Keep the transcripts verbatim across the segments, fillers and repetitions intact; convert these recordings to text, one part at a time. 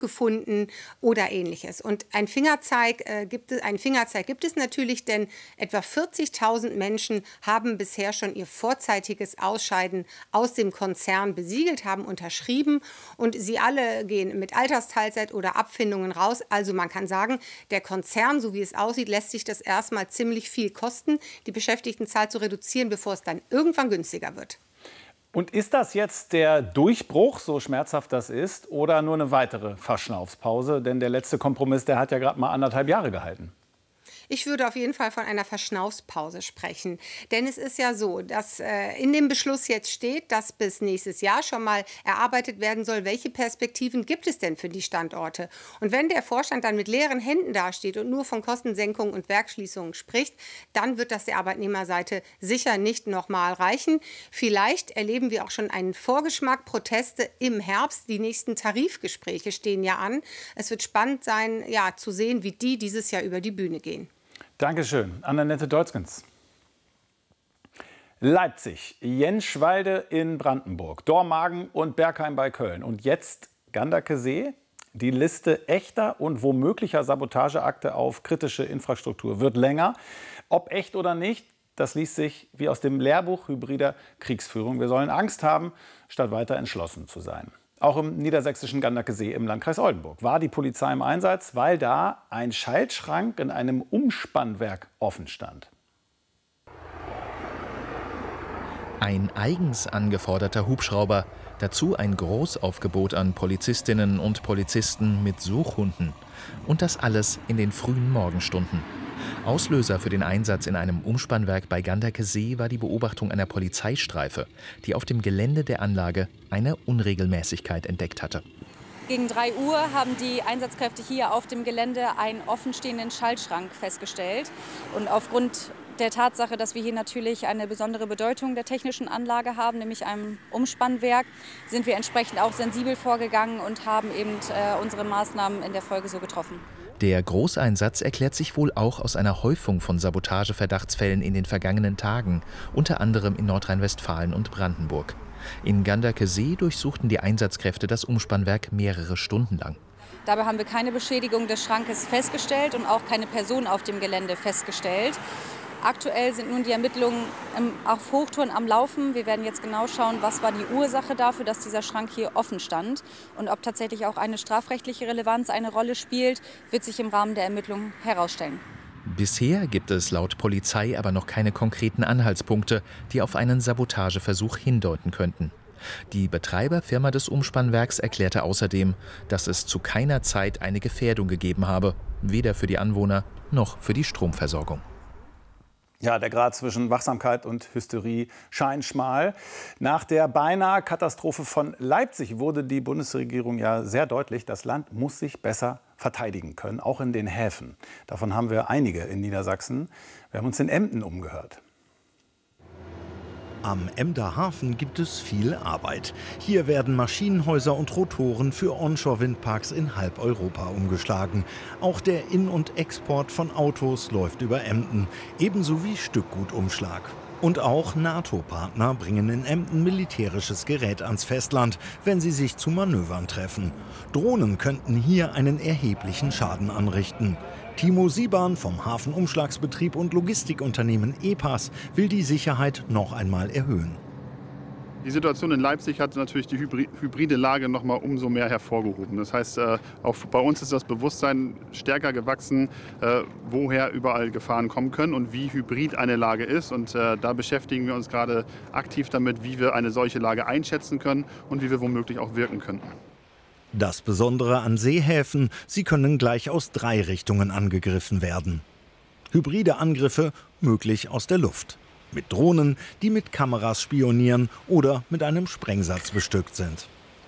gefunden oder Ähnliches. Und ein Fingerzeig, äh, gibt es, einen Fingerzeig gibt es natürlich, denn etwa vierzigtausend Menschen haben bisher schon ihr vorzeitiges Ausscheiden aus dem Konzern besiegelt, haben unterschrieben und sie alle gehen mit Altersteilzeit oder Abfindungen raus. Also man kann sagen, der Konzern, so wie es aussieht, lässt sich das erstmal ziemlich viel kosten, die Beschäftigtenzahl zu reduzieren, bevor es dann irgendwann günstiger wird. Und ist das jetzt der Durchbruch, so schmerzhaft das ist, oder nur eine weitere Verschnaufspause? Denn der letzte Kompromiss, der hat ja gerade mal anderthalb Jahre gehalten. Ich würde auf jeden Fall von einer Verschnaufspause sprechen. Denn es ist ja so, dass äh, in dem Beschluss jetzt steht, dass bis nächstes Jahr schon mal erarbeitet werden soll, welche Perspektiven gibt es denn für die Standorte. Und wenn der Vorstand dann mit leeren Händen dasteht und nur von Kostensenkungen und Werksschließungen spricht, dann wird das der Arbeitnehmerseite sicher nicht noch mal reichen. Vielleicht erleben wir auch schon einen Vorgeschmack, Proteste im Herbst. Die nächsten Tarifgespräche stehen ja an. Es wird spannend sein, ja, zu sehen, wie die dieses Jahr über die Bühne gehen. Dankeschön, Annette Deutzgens. Leipzig, Jenschwalde in Brandenburg, Dormagen und Bergheim bei Köln. Und jetzt Ganderkesee. Die Liste echter und womöglicher Sabotageakte auf kritische Infrastruktur wird länger. Ob echt oder nicht, das liest sich wie aus dem Lehrbuch hybrider Kriegsführung. Wir sollen Angst haben, statt weiter entschlossen zu sein. Auch im niedersächsischen Ganderkesee im Landkreis Oldenburg war die Polizei im Einsatz, weil da ein Schaltschrank in einem Umspannwerk offen stand. Ein eigens angeforderter Hubschrauber, dazu ein Großaufgebot an Polizistinnen und Polizisten mit Suchhunden. Und das alles in den frühen Morgenstunden. Auslöser für den Einsatz in einem Umspannwerk bei Ganderkesee war die Beobachtung einer Polizeistreife, die auf dem Gelände der Anlage eine Unregelmäßigkeit entdeckt hatte. Gegen drei Uhr haben die Einsatzkräfte hier auf dem Gelände einen offenstehenden Schaltschrank festgestellt. Und aufgrund der Tatsache, dass wir hier natürlich eine besondere Bedeutung der technischen Anlage haben, nämlich einem Umspannwerk, sind wir entsprechend auch sensibel vorgegangen und haben eben äh, unsere Maßnahmen in der Folge so getroffen. Der Großeinsatz erklärt sich wohl auch aus einer Häufung von Sabotageverdachtsfällen in den vergangenen Tagen, unter anderem in Nordrhein-Westfalen und Brandenburg. In Ganderkesee durchsuchten die Einsatzkräfte das Umspannwerk mehrere Stunden lang. Dabei haben wir keine Beschädigung des Schrankes festgestellt und auch keine Person auf dem Gelände festgestellt. Aktuell sind nun die Ermittlungen auf Hochtouren am Laufen. Wir werden jetzt genau schauen, was war die Ursache dafür, dass dieser Schrank hier offen stand. Und ob tatsächlich auch eine strafrechtliche Relevanz eine Rolle spielt, wird sich im Rahmen der Ermittlungen herausstellen. Bisher gibt es laut Polizei aber noch keine konkreten Anhaltspunkte, die auf einen Sabotageversuch hindeuten könnten. Die Betreiberfirma des Umspannwerks erklärte außerdem, dass es zu keiner Zeit eine Gefährdung gegeben habe, weder für die Anwohner noch für die Stromversorgung. Ja, der Grad zwischen Wachsamkeit und Hysterie scheint schmal. Nach der beinahe Katastrophe von Leipzig wurde die Bundesregierung ja sehr deutlich, das Land muss sich besser verteidigen können, auch in den Häfen. Davon haben wir einige in Niedersachsen. Wir haben uns in Emden umgehört. Am Emder Hafen gibt es viel Arbeit. Hier werden Maschinenhäuser und Rotoren für Onshore-Windparks in halb Europa umgeschlagen. Auch der In- und Export von Autos läuft über Emden, ebenso wie Stückgutumschlag. Und auch NATO-Partner bringen in Emden militärisches Gerät ans Festland, wenn sie sich zu Manövern treffen. Drohnen könnten hier einen erheblichen Schaden anrichten. Timo Sieban vom Hafenumschlagsbetrieb und Logistikunternehmen E P A S will die Sicherheit noch einmal erhöhen. Die Situation in Leipzig hat natürlich die hybride Lage noch mal umso mehr hervorgehoben. Das heißt, auch bei uns ist das Bewusstsein stärker gewachsen, woher überall Gefahren kommen können und wie hybrid eine Lage ist. Und da beschäftigen wir uns gerade aktiv damit, wie wir eine solche Lage einschätzen können und wie wir womöglich auch wirken können. Das Besondere an Seehäfen, sie können gleich aus drei Richtungen angegriffen werden. Hybride Angriffe möglich aus der Luft. Mit Drohnen, die mit Kameras spionieren oder mit einem Sprengsatz bestückt sind.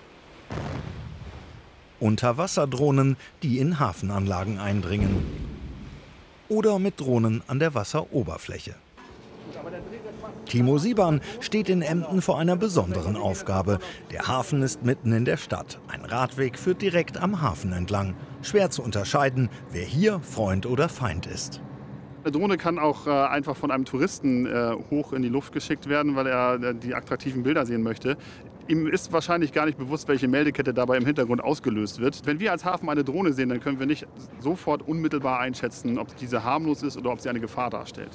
Unterwasserdrohnen, die in Hafenanlagen eindringen. Oder mit Drohnen an der Wasseroberfläche. Timo Sieban steht in Emden vor einer besonderen Aufgabe. Der Hafen ist mitten in der Stadt. Ein Radweg führt direkt am Hafen entlang. Schwer zu unterscheiden, wer hier Freund oder Feind ist. Eine Drohne kann auch äh, einfach von einem Touristen äh, hoch in die Luft geschickt werden, weil er äh, die attraktiven Bilder sehen möchte. Ihm ist wahrscheinlich gar nicht bewusst, welche Meldekette dabei im Hintergrund ausgelöst wird. Wenn wir als Hafen eine Drohne sehen, dann können wir nicht sofort unmittelbar einschätzen, ob diese harmlos ist oder ob sie eine Gefahr darstellt.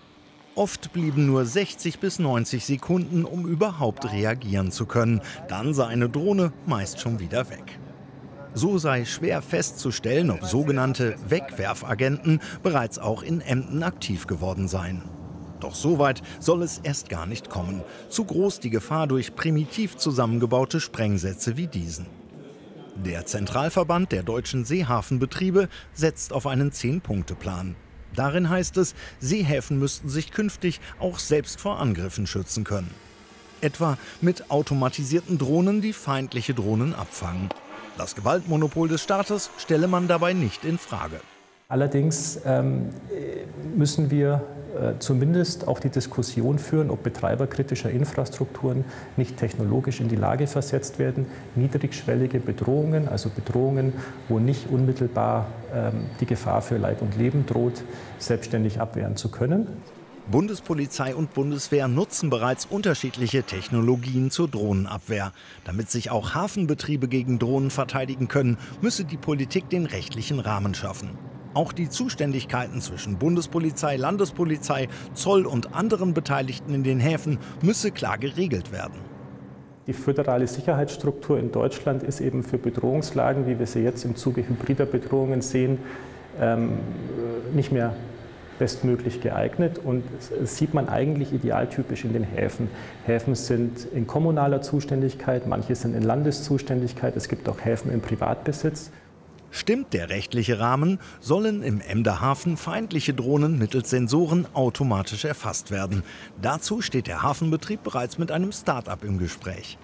Oft blieben nur sechzig bis neunzig Sekunden, um überhaupt reagieren zu können. Dann sei eine Drohne meist schon wieder weg. So sei schwer festzustellen, ob sogenannte Wegwerfagenten bereits auch in Emden aktiv geworden seien. Doch so weit soll es erst gar nicht kommen. Zu groß die Gefahr durch primitiv zusammengebaute Sprengsätze wie diesen. Der Zentralverband der deutschen Seehafenbetriebe setzt auf einen Zehn-Punkte-Plan. Darin heißt es, Seehäfen müssten sich künftig auch selbst vor Angriffen schützen können. Etwa mit automatisierten Drohnen, die feindliche Drohnen abfangen. Das Gewaltmonopol des Staates stelle man dabei nicht in Frage. Allerdings ähm, müssen wir äh, zumindest auch die Diskussion führen, ob Betreiber kritischer Infrastrukturen nicht technologisch in die Lage versetzt werden, niedrigschwellige Bedrohungen, also Bedrohungen, wo nicht unmittelbar ähm, die Gefahr für Leib und Leben droht, selbstständig abwehren zu können. Bundespolizei und Bundeswehr nutzen bereits unterschiedliche Technologien zur Drohnenabwehr. Damit sich auch Hafenbetriebe gegen Drohnen verteidigen können, müsse die Politik den rechtlichen Rahmen schaffen. Auch die Zuständigkeiten zwischen Bundespolizei, Landespolizei, Zoll und anderen Beteiligten in den Häfen müsse klar geregelt werden. Die föderale Sicherheitsstruktur in Deutschland ist eben für Bedrohungslagen, wie wir sie jetzt im Zuge hybrider Bedrohungen sehen, ähm, nicht mehr bestmöglich geeignet, und das sieht man eigentlich idealtypisch in den Häfen. Häfen sind in kommunaler Zuständigkeit, manche sind in Landeszuständigkeit, es gibt auch Häfen im Privatbesitz. Stimmt der rechtliche Rahmen, sollen im Emder Hafen feindliche Drohnen mittels Sensoren automatisch erfasst werden. Dazu steht der Hafenbetrieb bereits mit einem Start-up im Gespräch.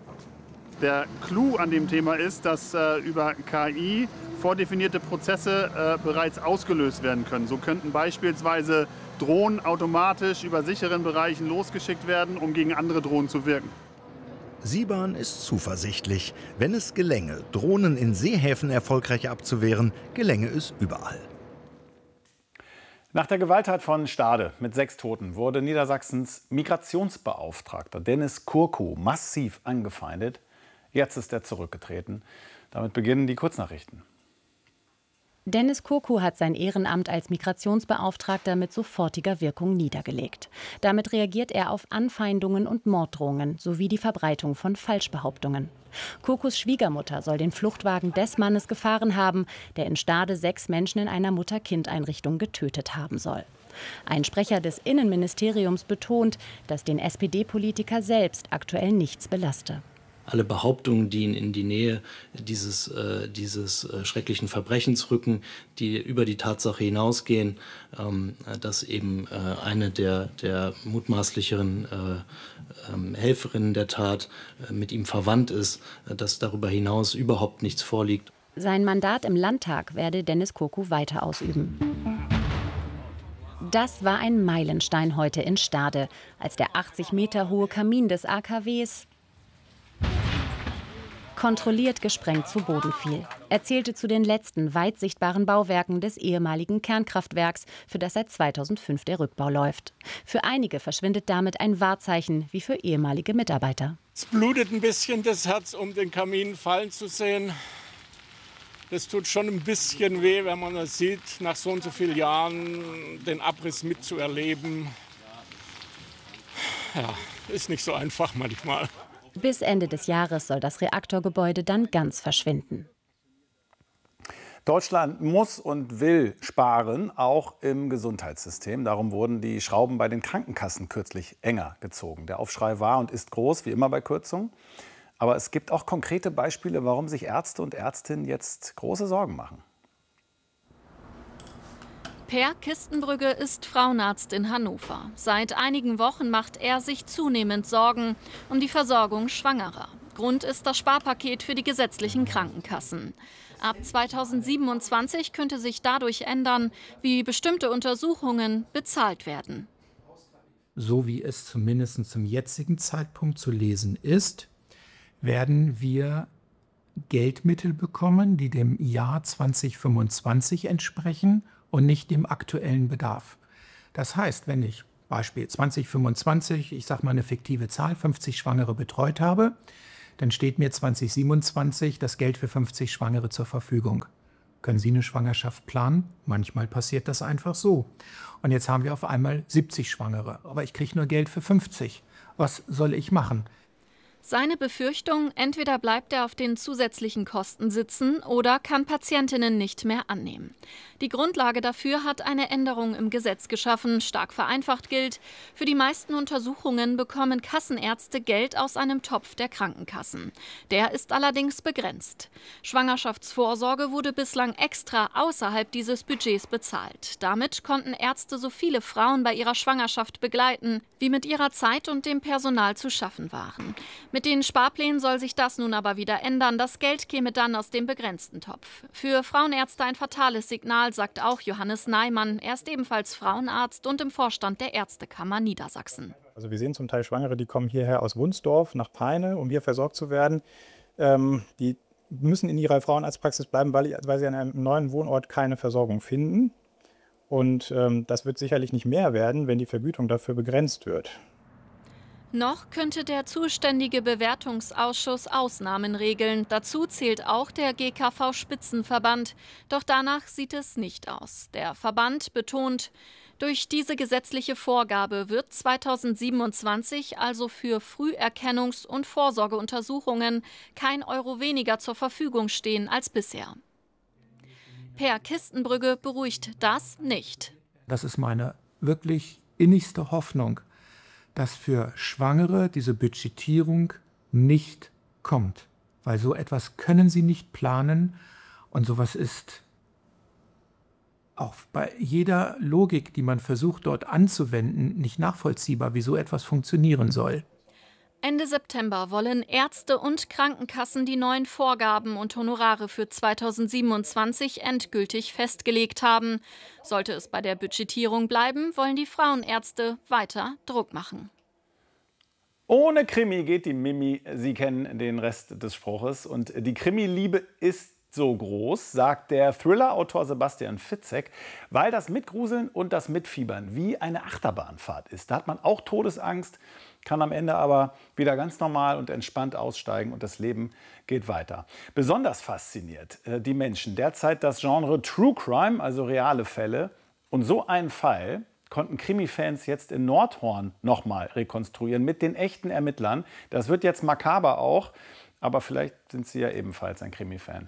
Der Clou an dem Thema ist, dass äh, über K I vordefinierte Prozesse äh, bereits ausgelöst werden können. So könnten beispielsweise Drohnen automatisch über sicheren Bereichen losgeschickt werden, um gegen andere Drohnen zu wirken. Sieban ist zuversichtlich. Wenn es gelänge, Drohnen in Seehäfen erfolgreich abzuwehren, gelänge es überall. Nach der Gewalttat von Stade mit sechs Toten wurde Niedersachsens Migrationsbeauftragter Dennis Kurkow massiv angefeindet. Jetzt ist er zurückgetreten. Damit beginnen die Kurznachrichten. Dennis Kurkow hat sein Ehrenamt als Migrationsbeauftragter mit sofortiger Wirkung niedergelegt. Damit reagiert er auf Anfeindungen und Morddrohungen sowie die Verbreitung von Falschbehauptungen. Kurkows Schwiegermutter soll den Fluchtwagen des Mannes gefahren haben, der in Stade sechs Menschen in einer Mutter-Kind-Einrichtung getötet haben soll. Ein Sprecher des Innenministeriums betont, dass den S P D-Politiker selbst aktuell nichts belaste. Alle Behauptungen, die ihn in die Nähe dieses, äh, dieses äh, schrecklichen Verbrechens rücken, die über die Tatsache hinausgehen, ähm, dass eben äh, eine der, der mutmaßlicheren äh, ähm, Helferinnen der Tat äh, mit ihm verwandt ist, äh, dass darüber hinaus überhaupt nichts vorliegt. Sein Mandat im Landtag werde Dennis Kurkow weiter ausüben. Das war ein Meilenstein heute in Stade, als der achtzig Meter hohe Kamin des A K Ws kontrolliert gesprengt zu Boden fiel. Er zählte zu den letzten weit sichtbaren Bauwerken des ehemaligen Kernkraftwerks, für das seit zweitausendfünf der Rückbau läuft. Für einige verschwindet damit ein Wahrzeichen, wie für ehemalige Mitarbeiter. Es blutet ein bisschen das Herz, um den Kamin fallen zu sehen. Das tut schon ein bisschen weh, wenn man das sieht, nach so und so vielen Jahren den Abriss mitzuerleben. Ja, ist nicht so einfach manchmal. Bis Ende des Jahres soll das Reaktorgebäude dann ganz verschwinden. Deutschland muss und will sparen, auch im Gesundheitssystem. Darum wurden die Schrauben bei den Krankenkassen kürzlich enger gezogen. Der Aufschrei war und ist groß, wie immer bei Kürzungen. Aber es gibt auch konkrete Beispiele, warum sich Ärzte und Ärztinnen jetzt große Sorgen machen. Per Kistenbrügge ist Frauenarzt in Hannover. Seit einigen Wochen macht er sich zunehmend Sorgen um die Versorgung Schwangerer. Grund ist das Sparpaket für die gesetzlichen Krankenkassen. Ab zweitausendsiebenundzwanzig könnte sich dadurch ändern, wie bestimmte Untersuchungen bezahlt werden. So wie es zumindest zum jetzigen Zeitpunkt zu lesen ist, werden wir Geldmittel bekommen, die dem Jahr zweitausendfünfundzwanzig entsprechen und nicht dem aktuellen Bedarf. Das heißt, wenn ich Beispiel zwanzig fünfundzwanzig, ich sage mal eine fiktive Zahl, fünfzig Schwangere betreut habe, dann steht mir zwanzig siebenundzwanzig das Geld für fünfzig Schwangere zur Verfügung. Können Sie eine Schwangerschaft planen? Manchmal passiert das einfach so. Und jetzt haben wir auf einmal siebzig Schwangere, aber ich kriege nur Geld für fünfzig. Was soll ich machen? Seine Befürchtung, entweder bleibt er auf den zusätzlichen Kosten sitzen oder kann Patientinnen nicht mehr annehmen. Die Grundlage dafür hat eine Änderung im Gesetz geschaffen. Stark vereinfacht gilt, für die meisten Untersuchungen bekommen Kassenärzte Geld aus einem Topf der Krankenkassen. Der ist allerdings begrenzt. Schwangerschaftsvorsorge wurde bislang extra außerhalb dieses Budgets bezahlt. Damit konnten Ärzte so viele Frauen bei ihrer Schwangerschaft begleiten, wie mit ihrer Zeit und dem Personal zu schaffen waren. Mit den Sparplänen soll sich das nun aber wieder ändern. Das Geld käme dann aus dem begrenzten Topf. Für Frauenärzte ein fatales Signal, sagt auch Johannes Neimann. Er ist ebenfalls Frauenarzt und im Vorstand der Ärztekammer Niedersachsen. Also wir sehen zum Teil Schwangere, die kommen hierher aus Wunsdorf nach Peine, um hier versorgt zu werden. Ähm, die müssen in ihrer Frauenarztpraxis bleiben, weil, weil sie an einem neuen Wohnort keine Versorgung finden. Und ähm, das wird sicherlich nicht mehr werden, wenn die Vergütung dafür begrenzt wird. Noch könnte der zuständige Bewertungsausschuss Ausnahmen regeln. Dazu zählt auch der G K V-Spitzenverband. Doch danach sieht es nicht aus. Der Verband betont, durch diese gesetzliche Vorgabe wird zweitausendsiebenundzwanzig also für Früherkennungs- und Vorsorgeuntersuchungen kein Euro weniger zur Verfügung stehen als bisher. Per Kistenbrügge beruhigt das nicht. Das ist meine wirklich innigste Hoffnung, dass für Schwangere diese Budgetierung nicht kommt. Weil so etwas können sie nicht planen und sowas ist auch bei jeder Logik, die man versucht dort anzuwenden, nicht nachvollziehbar, wie so etwas funktionieren soll. Ende September wollen Ärzte und Krankenkassen die neuen Vorgaben und Honorare für zweitausendsiebenundzwanzig endgültig festgelegt haben. Sollte es bei der Budgetierung bleiben, wollen die Frauenärzte weiter Druck machen. Ohne Krimi geht die Mimi. Sie kennen den Rest des Spruches. Und die Krimi-Liebe ist so groß, sagt der Thriller-Autor Sebastian Fitzek, weil das Mitgruseln und das Mitfiebern wie eine Achterbahnfahrt ist. Da hat man auch Todesangst, kann am Ende aber wieder ganz normal und entspannt aussteigen und das Leben geht weiter. Besonders fasziniert äh, die Menschen derzeit das Genre True Crime, also reale Fälle. Und so einen Fall konnten Krimi-Fans jetzt in Nordhorn nochmal rekonstruieren mit den echten Ermittlern. Das wird jetzt makaber auch, aber vielleicht sind Sie ja ebenfalls ein Krimi-Fan.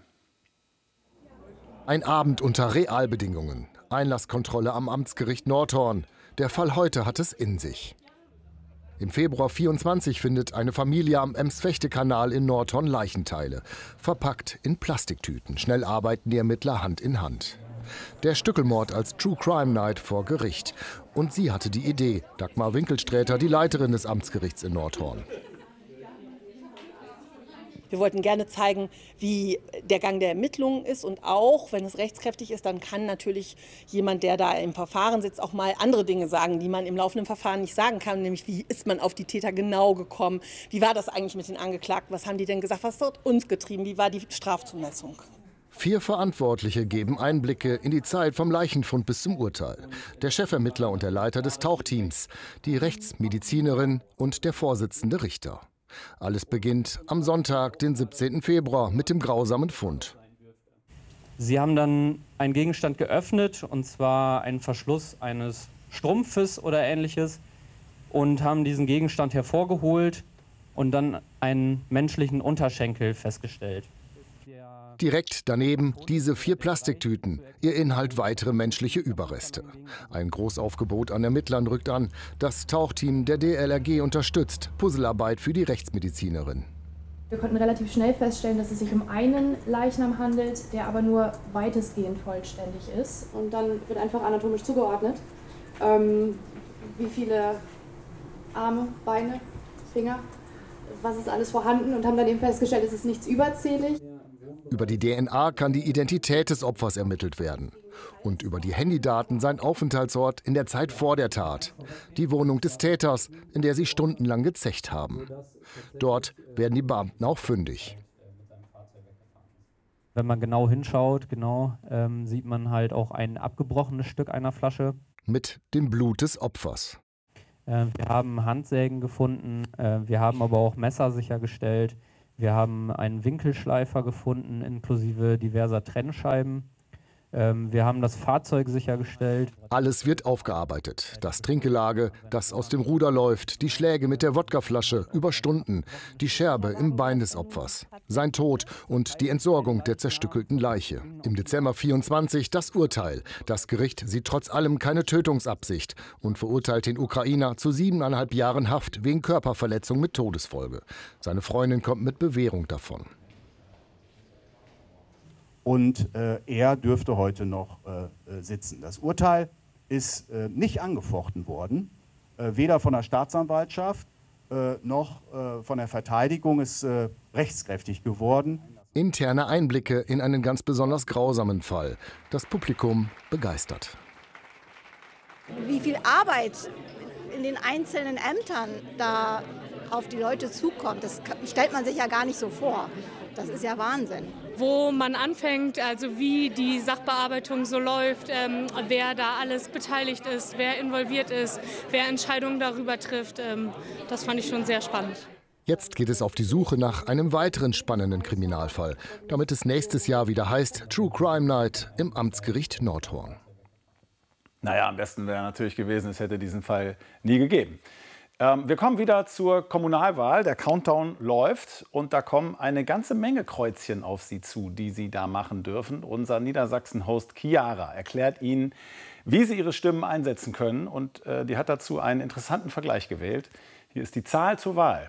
Ein Abend unter Realbedingungen. Einlasskontrolle am Amtsgericht Nordhorn. Der Fall heute hat es in sich. Im Februar vierundzwanzig findet eine Familie am Ems-Fechte-Kanal in Nordhorn Leichenteile. Verpackt in Plastiktüten. Schnell arbeiten die Ermittler Hand in Hand. Der Stückelmord als True Crime Night vor Gericht. Und sie hatte die Idee. Dagmar Winkelsträter, die Leiterin des Amtsgerichts in Nordhorn. Wir wollten gerne zeigen, wie der Gang der Ermittlungen ist und auch, wenn es rechtskräftig ist, dann kann natürlich jemand, der da im Verfahren sitzt, auch mal andere Dinge sagen, die man im laufenden Verfahren nicht sagen kann, nämlich wie ist man auf die Täter genau gekommen, wie war das eigentlich mit den Angeklagten, was haben die denn gesagt, was hat uns getrieben, wie war die Strafzumessung. Vier Verantwortliche geben Einblicke in die Zeit vom Leichenfund bis zum Urteil. Der Chefermittler und der Leiter des Tauchtteams, die Rechtsmedizinerin und der Vorsitzende Richter. Alles beginnt am Sonntag, den siebzehnten Februar, mit dem grausamen Fund. Sie haben dann einen Gegenstand geöffnet, und zwar einen Verschluss eines Strumpfes oder Ähnliches, und haben diesen Gegenstand hervorgeholt und dann einen menschlichen Unterschenkel festgestellt. Direkt daneben diese vier Plastiktüten, ihr Inhalt weitere menschliche Überreste. Ein Großaufgebot an Ermittlern rückt an. Das Tauchteam der D L R G unterstützt Puzzlearbeit für die Rechtsmedizinerin. Wir konnten relativ schnell feststellen, dass es sich um einen Leichnam handelt, der aber nur weitestgehend vollständig ist. Und dann wird einfach anatomisch zugeordnet, ähm, wie viele Arme, Beine, Finger, was ist alles vorhanden, und haben dann eben festgestellt, es ist nichts überzählig. Über die D N A kann die Identität des Opfers ermittelt werden. Und über die Handydaten sein Aufenthaltsort in der Zeit vor der Tat. Die Wohnung des Täters, in der sie stundenlang gezecht haben. Dort werden die Beamten auch fündig. Wenn man genau hinschaut, genau, ähm, sieht man halt auch ein abgebrochenes Stück einer Flasche. Mit dem Blut des Opfers. Äh, wir haben Handsägen gefunden, äh, wir haben aber auch Messer sichergestellt. Wir haben einen Winkelschleifer gefunden, inklusive diverser Trennscheiben. Wir haben das Fahrzeug sichergestellt. Alles wird aufgearbeitet. Das Trinkgelage, das aus dem Ruder läuft, die Schläge mit der Wodkaflasche über Stunden, die Scherbe im Bein des Opfers, sein Tod und die Entsorgung der zerstückelten Leiche. Im Dezember vierundzwanzig das Urteil. Das Gericht sieht trotz allem keine Tötungsabsicht und verurteilt den Ukrainer zu siebeneinhalb Jahren Haft wegen Körperverletzung mit Todesfolge. Seine Freundin kommt mit Bewährung davon. Und äh, er dürfte heute noch äh, sitzen. Das Urteil ist äh, nicht angefochten worden, äh, weder von der Staatsanwaltschaft äh, noch äh, von der Verteidigung ist äh, rechtskräftig geworden. Interne Einblicke in einen ganz besonders grausamen Fall. Das Publikum begeistert. Wie viel Arbeit in den einzelnen Ämtern da auf die Leute zukommt, das stellt man sich ja gar nicht so vor. Das ist ja Wahnsinn. Wo man anfängt, also wie die Sachbearbeitung so läuft, ähm, wer da alles beteiligt ist, wer involviert ist, wer Entscheidungen darüber trifft, ähm, das fand ich schon sehr spannend. Jetzt geht es auf die Suche nach einem weiteren spannenden Kriminalfall, damit es nächstes Jahr wieder heißt True Crime Night im Amtsgericht Nordhorn. Naja, am besten wäre natürlich gewesen, es hätte diesen Fall nie gegeben. Ähm, wir kommen wieder zur Kommunalwahl. Der Countdown läuft und da kommen eine ganze Menge Kreuzchen auf Sie zu, die Sie da machen dürfen. Unser Niedersachsen-Host Chiara erklärt Ihnen, wie Sie Ihre Stimmen einsetzen können. Und äh, die hat dazu einen interessanten Vergleich gewählt. Hier ist die Zahl zur Wahl.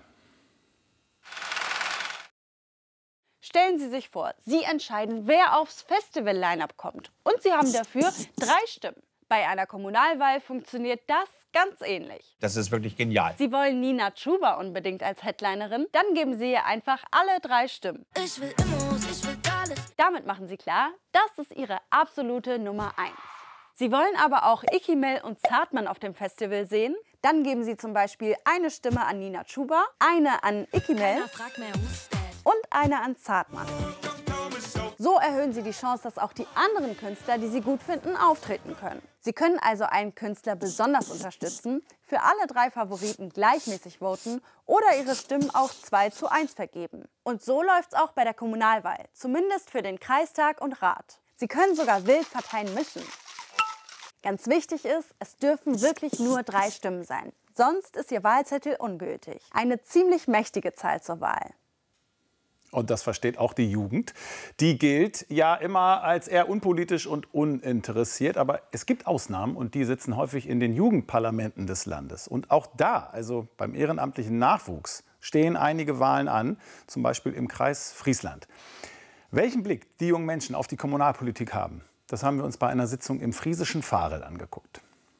Stellen Sie sich vor, Sie entscheiden, wer aufs Festival-Line-Up kommt. Und Sie haben dafür drei Stimmen. Bei einer Kommunalwahl funktioniert das ganz ähnlich. Das ist wirklich genial. Sie wollen Nina Chuba unbedingt als Headlinerin? Dann geben Sie ihr einfach alle drei Stimmen. Ich will Immos, ich will alles. Damit machen Sie klar, das ist Ihre absolute Nummer eins. Sie wollen aber auch Ikimel und Zartmann auf dem Festival sehen? Dann geben Sie zum Beispiel eine Stimme an Nina Chuba, eine an Ikimel und eine an Zartmann. So erhöhen Sie die Chance, dass auch die anderen Künstler, die Sie gut finden, auftreten können. Sie können also einen Künstler besonders unterstützen, für alle drei Favoriten gleichmäßig voten oder Ihre Stimmen auch zwei zu eins vergeben. Und so läuft es auch bei der Kommunalwahl, zumindest für den Kreistag und Rat. Sie können sogar wild Parteien mischen. Ganz wichtig ist, es dürfen wirklich nur drei Stimmen sein. Sonst ist Ihr Wahlzettel ungültig. Eine ziemlich mächtige Zahl zur Wahl. Und das versteht auch die Jugend. Die gilt ja immer als eher unpolitisch und uninteressiert. Aber es gibt Ausnahmen und die sitzen häufig in den Jugendparlamenten des Landes. Und auch da, also beim ehrenamtlichen Nachwuchs, stehen einige Wahlen an, zum Beispiel im Kreis Friesland. Welchen Blick die jungen Menschen auf die Kommunalpolitik haben, das haben wir uns bei einer Sitzung im friesischen Varel angeguckt.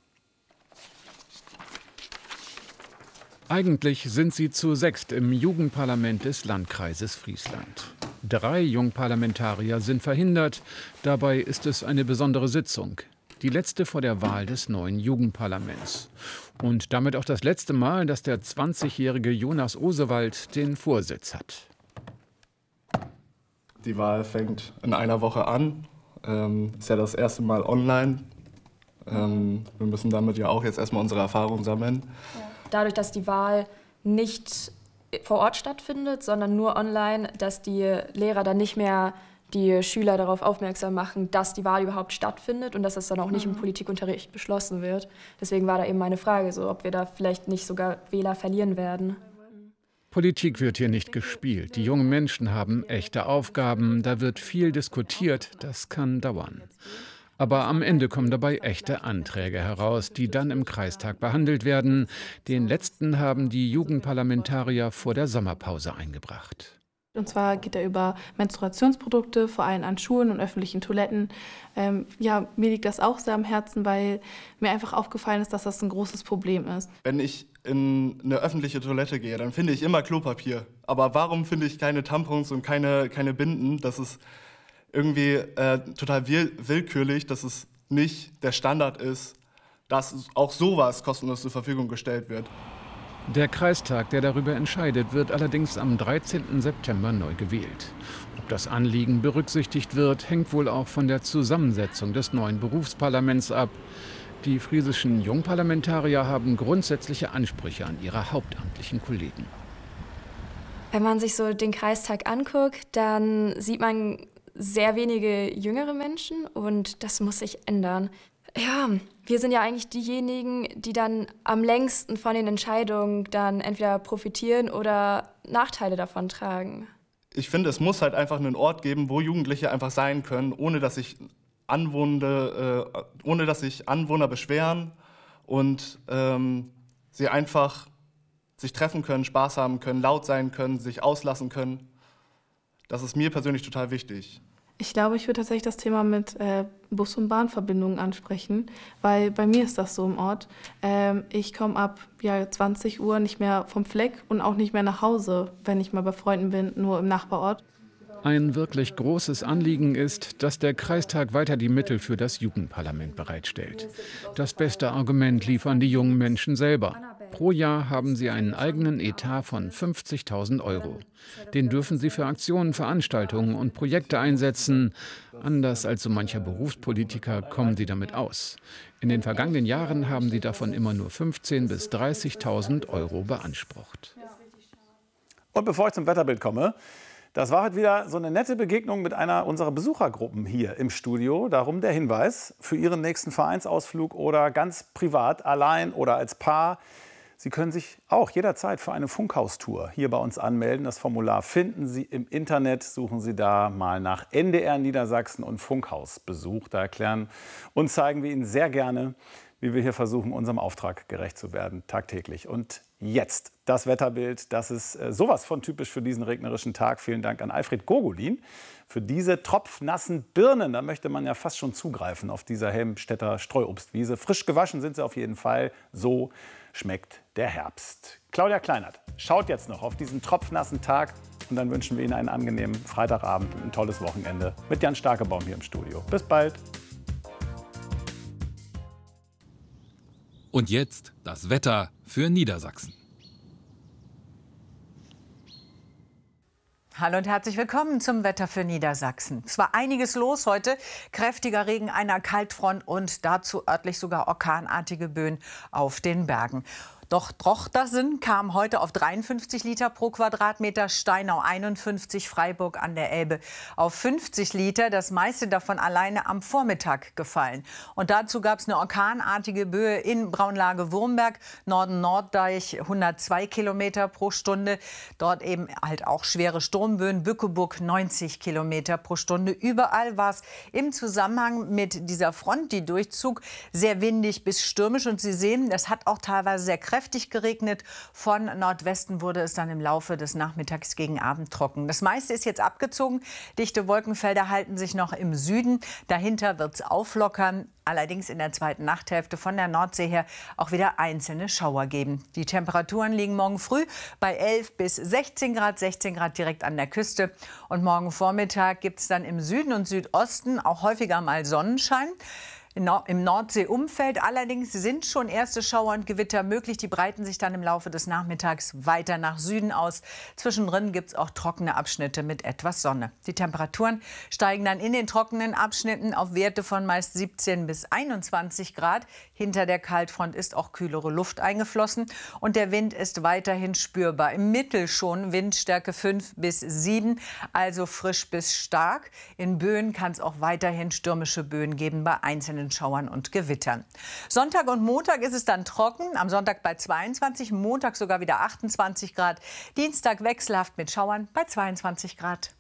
Eigentlich sind sie zu sechst im Jugendparlament des Landkreises Friesland. Drei Jungparlamentarier sind verhindert. Dabei ist es eine besondere Sitzung. Die letzte vor der Wahl des neuen Jugendparlaments. Und damit auch das letzte Mal, dass der zwanzigjährige Jonas Osewald den Vorsitz hat. Die Wahl fängt in einer Woche an. Ähm, ist ja das erste Mal online. Ähm, wir müssen damit ja auch jetzt erstmal unsere Erfahrungen sammeln. Ja. Dadurch, dass die Wahl nicht vor Ort stattfindet, sondern nur online, dass die Lehrer dann nicht mehr die Schüler darauf aufmerksam machen, dass die Wahl überhaupt stattfindet und dass das dann auch nicht im Politikunterricht beschlossen wird. Deswegen war da eben meine Frage, so, ob wir da vielleicht nicht sogar Wähler verlieren werden. Politik wird hier nicht gespielt. Die jungen Menschen haben echte Aufgaben. Da wird viel diskutiert. Das kann dauern. Aber am Ende kommen dabei echte Anträge heraus, die dann im Kreistag behandelt werden. Den letzten haben die Jugendparlamentarier vor der Sommerpause eingebracht. Und zwar geht er über Menstruationsprodukte, vor allem an Schulen und öffentlichen Toiletten. Ähm, ja, mir liegt das auch sehr am Herzen, weil mir einfach aufgefallen ist, dass das ein großes Problem ist. Wenn ich in eine öffentliche Toilette gehe, dann finde ich immer Klopapier. Aber warum finde ich keine Tampons und keine, keine Binden? Das ist irgendwie äh, total will willkürlich, dass es nicht der Standard ist, dass auch sowas kostenlos zur Verfügung gestellt wird. Der Kreistag, der darüber entscheidet, wird allerdings am dreizehnten September neu gewählt. Ob das Anliegen berücksichtigt wird, hängt wohl auch von der Zusammensetzung des neuen Berufsparlaments ab. Die friesischen Jungparlamentarier haben grundsätzliche Ansprüche an ihre hauptamtlichen Kollegen. Wenn man sich so den Kreistag anguckt, dann sieht man sehr wenige jüngere Menschen und das muss sich ändern. Ja, wir sind ja eigentlich diejenigen, die dann am längsten von den Entscheidungen dann entweder profitieren oder Nachteile davon tragen. Ich finde, es muss halt einfach einen Ort geben, wo Jugendliche einfach sein können, ohne dass sich Anwohner, äh, ohne dass sich Anwohner beschweren und ähm, sie einfach sich treffen können, Spaß haben können, laut sein können, sich auslassen können. Das ist mir persönlich total wichtig. Ich glaube, ich würde tatsächlich das Thema mit äh, Bus- und Bahnverbindungen ansprechen, weil bei mir ist das so im Ort. Ähm, ich komme ab ja, zwanzig Uhr nicht mehr vom Fleck und auch nicht mehr nach Hause, wenn ich mal bei Freunden bin, nur im Nachbarort. Ein wirklich großes Anliegen ist, dass der Kreistag weiter die Mittel für das Jugendparlament bereitstellt. Das beste Argument liefern die jungen Menschen selber. Pro Jahr haben sie einen eigenen Etat von fünfzigtausend Euro. Den dürfen sie für Aktionen, Veranstaltungen und Projekte einsetzen. Anders als so mancher Berufspolitiker kommen sie damit aus. In den vergangenen Jahren haben sie davon immer nur fünfzehntausend bis dreißigtausend Euro beansprucht. Und bevor ich zum Wetterbild komme, das war heute wieder so eine nette Begegnung mit einer unserer Besuchergruppen hier im Studio. Darum der Hinweis für Ihren nächsten Vereinsausflug oder ganz privat, allein oder als Paar. Sie können sich auch jederzeit für eine Funkhaustour hier bei uns anmelden. Das Formular finden Sie im Internet. Suchen Sie da mal nach N D R Niedersachsen und Funkhausbesuch. Da erklären und zeigen wir Ihnen sehr gerne, wie wir hier versuchen, unserem Auftrag gerecht zu werden, tagtäglich. Und jetzt das Wetterbild. Das ist äh, sowas von typisch für diesen regnerischen Tag. Vielen Dank an Alfred Gogolin für diese tropfnassen Birnen. Da möchte man ja fast schon zugreifen auf dieser Helmstedter Streuobstwiese. Frisch gewaschen sind sie auf jeden Fall. So schmeckt der Herbst. Claudia Kleinert schaut jetzt noch auf diesen tropfnassen Tag. Und dann wünschen wir Ihnen einen angenehmen Freitagabend und ein tolles Wochenende mit Jan Starkebaum hier im Studio. Bis bald. Und jetzt das Wetter für Niedersachsen. Hallo und herzlich willkommen zum Wetter für Niedersachsen. Es war einiges los heute. Kräftiger Regen, einer Kaltfront und dazu örtlich sogar orkanartige Böen auf den Bergen. Doch Drochtersen kam heute auf dreiundfünfzig Liter pro Quadratmeter, Steinau einundfünfzig, Freiburg an der Elbe auf fünfzig Liter. Das meiste davon alleine am Vormittag gefallen. Und dazu gab es eine orkanartige Böe in Braunlage-Wurmberg, Norden-Norddeich, hundertzwei Kilometer pro Stunde. Dort eben halt auch schwere Sturmböen, Bückeburg neunzig Kilometer pro Stunde. Überall war es im Zusammenhang mit dieser Front, die durchzog, sehr windig bis stürmisch. Und Sie sehen, das hat auch teilweise sehr kräftig geregnet. Von Nordwesten wurde es dann im Laufe des Nachmittags gegen Abend trocken. Das meiste ist jetzt abgezogen. Dichte Wolkenfelder halten sich noch im Süden. Dahinter wird es auflockern. Allerdings in der zweiten Nachthälfte von der Nordsee her auch wieder einzelne Schauer geben. Die Temperaturen liegen morgen früh bei elf bis sechzehn Grad, sechzehn Grad direkt an der Küste. Und morgen Vormittag gibt es dann im Süden und Südosten auch häufiger mal Sonnenschein. Im Nordseeumfeld allerdings sind schon erste Schauer und Gewitter möglich. Die breiten sich dann im Laufe des Nachmittags weiter nach Süden aus. Zwischendrin gibt es auch trockene Abschnitte mit etwas Sonne. Die Temperaturen steigen dann in den trockenen Abschnitten auf Werte von meist siebzehn bis einundzwanzig Grad. Hinter der Kaltfront ist auch kühlere Luft eingeflossen. Und der Wind ist weiterhin spürbar. Im Mittel schon Windstärke fünf bis sieben, also frisch bis stark. In Böen kann es auch weiterhin stürmische Böen geben bei einzelnen Schauern und Gewittern. Sonntag und Montag ist es dann trocken. Am Sonntag bei zweiundzwanzig, Montag sogar wieder achtundzwanzig Grad. Dienstag wechselhaft mit Schauern bei zweiundzwanzig Grad.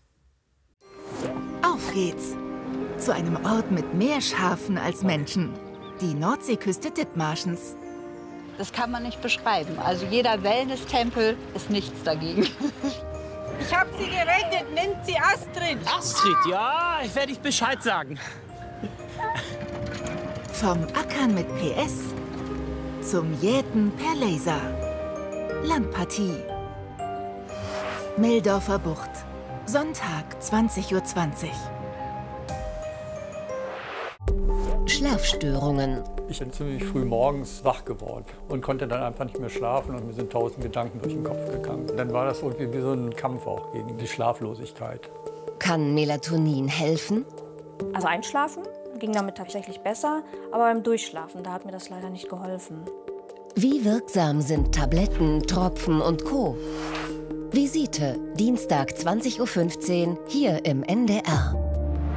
Auf geht's! Zu einem Ort mit mehr Schafen als Menschen. Die Nordseeküste Dithmarschens. Das kann man nicht beschreiben. Also jeder Wellness-Tempel ist nichts dagegen. Ich habe sie gerettet. Nennt sie Astrid. Astrid, ja, ich werde ich Bescheid sagen. Vom Ackern mit P S zum Jäten per Laser. Landpartie. Meldorfer Bucht. Sonntag, zwanzig Uhr zwanzig. Schlafstörungen. Ich bin ziemlich früh morgens wach geworden und konnte dann einfach nicht mehr schlafen und mir sind tausend Gedanken durch den Kopf gegangen. Dann war das irgendwie wie so ein Kampf auch gegen die Schlaflosigkeit. Kann Melatonin helfen? Also einschlafen ging damit tatsächlich besser, aber beim Durchschlafen, da hat mir das leider nicht geholfen. Wie wirksam sind Tabletten, Tropfen und Co.? Visite, Dienstag zwanzig Uhr fünfzehn, hier im N D R.